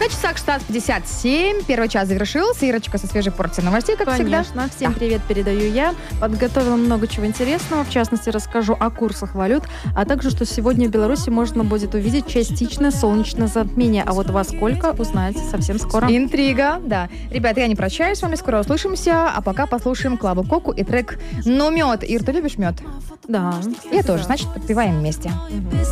На часах 16:57. Первый час завершился. Ирочка со свежей порцией новостей, как всегда. Конечно. Всем привет передаю я. Подготовила много чего интересного. В частности, расскажу о курсах валют, а также, что сегодня в Беларуси можно будет увидеть частичное солнечное затмение. А вот во сколько, узнаете совсем скоро. Интрига, да. Ребята, я не прощаюсь с вами. Скоро услышимся. А пока послушаем Клаву Коку и трек «Ну, мед». Ир, ты любишь мед? Да. Я тоже. Значит, подпеваем вместе.